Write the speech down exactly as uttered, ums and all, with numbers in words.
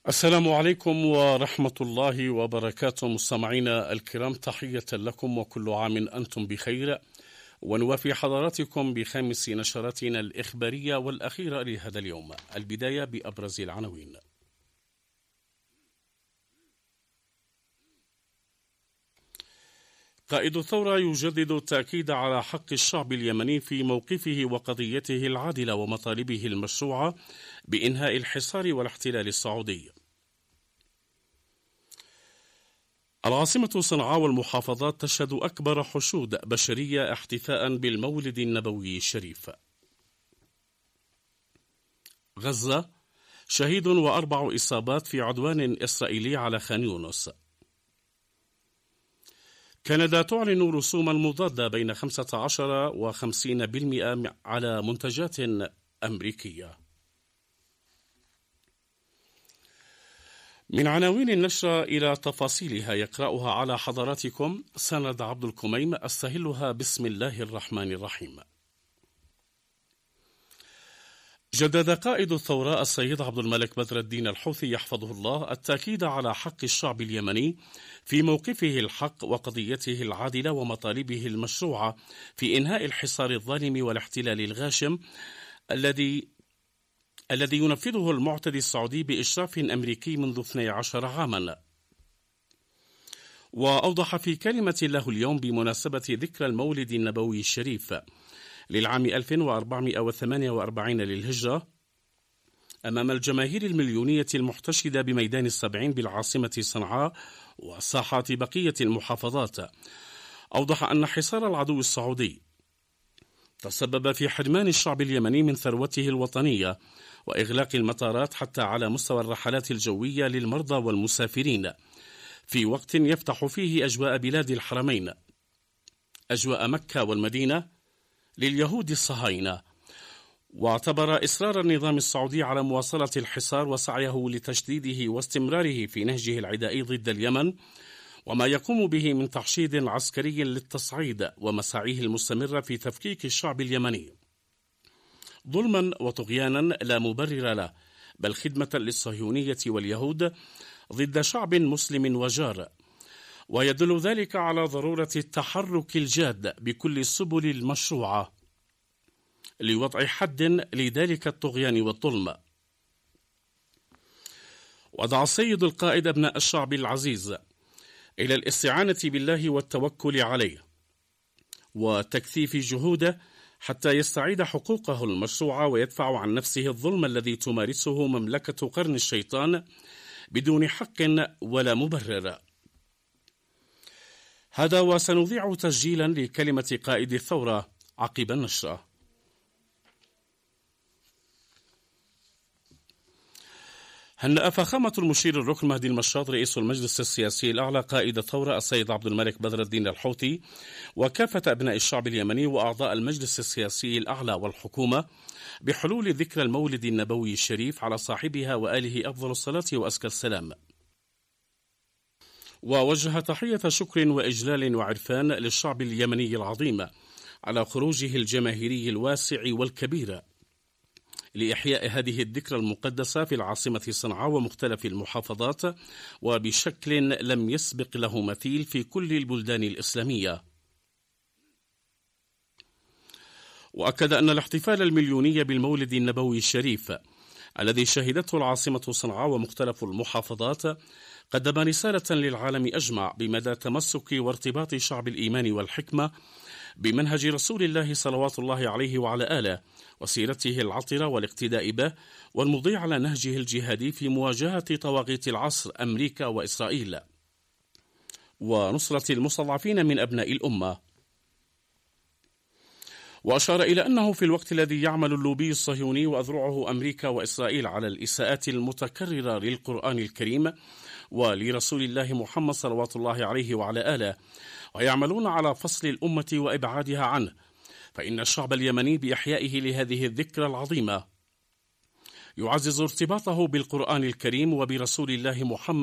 السلام عليكم ورحمة الله وبركاته. مستمعينا الكرام، تحية لكم وكل عام أنتم بخير، ونوافي حضراتكم بخامس نشراتنا الإخبارية والأخيرة لهذا اليوم. البداية بأبرز العناوين. قائد الثورة يجدد التأكيد على حق الشعب اليمني في موقفه وقضيته العادلة ومطالبه المشروعة بإنهاء الحصار والاحتلال السعودي. العاصمة صنعاء والمحافظات تشهد أكبر حشود بشرية احتفاء بالمولد النبوي الشريف. غزة، شهيد وأربع إصابات في عدوان إسرائيلي على خان يونس. كندا تعلن رسوما مضادة بين خمسة عشر وخمسين بالمئة على منتجات أمريكية. من عناوين النشرة إلى تفاصيلها يقرأها على حضراتكم سند عبد الكميم. أستهلها بسم الله الرحمن الرحيم. جدد قائد الثورة السيد عبد الملك بدر الدين الحوثي يحفظه الله التأكيد على حق الشعب اليمني في موقفه الحق وقضيته العادلة ومطالبه المشروعة في إنهاء الحصار الظالم والاحتلال الغاشم الذي الذي ينفذه المعتدي السعودي بإشراف أمريكي منذ اثني عشر عاما. وأوضح في كلمة له اليوم بمناسبة ذكرى المولد النبوي الشريف للعام ألف وأربعمئة وثمانية وأربعين للهجرة أمام الجماهير المليونية المحتشدة بميدان السبعين بالعاصمة صنعاء وساحات بقية المحافظات، أوضح أن حصار العدو السعودي تسبب في حرمان الشعب اليمني من ثروته الوطنية وإغلاق المطارات حتى على مستوى الرحلات الجوية للمرضى والمسافرين، في وقت يفتح فيه أجواء بلاد الحرمين، أجواء مكة والمدينة لليهود الصهاينة. واعتبر إصرار النظام السعودي على مواصلة الحصار وسعيه لتشديده واستمراره في نهجه العدائي ضد اليمن وما يقوم به من تحشيد عسكري للتصعيد ومساعيه المستمرة في تفكيك الشعب اليمني ظلما وطغيانا لا مبرر له، بل خدمة للصهيونية واليهود ضد شعب مسلم وجار. ويدل ذلك على ضرورة التحرك الجاد بكل السبل المشروعة لوضع حد لذلك الطغيان والظلم. ودعا السيد القائد أبناء الشعب العزيز إلى الاستعانة بالله والتوكل عليه وتكثيف جهوده حتى يستعيد حقوقه المشروعة ويدفع عن نفسه الظلم الذي تمارسه مملكة قرن الشيطان بدون حق ولا مبرر. هذا وسنذيع تسجيلا لكلمة قائد الثورة عقب النشرة. هنأ فخامة المشير الركن مهدي المشاط رئيس المجلس السياسي الأعلى قائد الثورة السيد عبد الملك بدر الدين الحوثي وكافة أبناء الشعب اليمني وأعضاء المجلس السياسي الأعلى والحكومة بحلول ذكرى المولد النبوي الشريف على صاحبها وآله أفضل الصلاة وأزكى السلام. ووجه تحية شكر وإجلال وعرفان للشعب اليمني العظيم على خروجه الجماهيري الواسع والكبير لإحياء هذه الذكرى المقدسة في العاصمة صنعاء ومختلف المحافظات وبشكل لم يسبق له مثيل في كل البلدان الإسلامية. وأكد أن الاحتفال المليوني بالمولد النبوي الشريف الذي شهدته العاصمة صنعاء ومختلف المحافظات قدم رسالة للعالم أجمع بمدى تمسك وارتباط شعب الإيمان والحكمة بمنهج رسول الله صلوات الله عليه وعلى آله وسيرته العطرة والاقتداء به والمضي على نهجه الجهادي في مواجهة طواغيت العصر أمريكا وإسرائيل ونصرة المستضعفين من أبناء الأمة. وأشار إلى أنه في الوقت الذي يعمل اللوبي الصهيوني وأذرعه أمريكا وإسرائيل على الإساءات المتكررة للقرآن الكريم ولرسول الله محمد صلوات الله عليه وعلى آله ويعملون على فصل الأمة وإبعادها عنه، فإن الشعب اليمني بإحيائه لهذه الذكرى العظيمة يعزز ارتباطه بالقرآن الكريم وبرسول الله محمد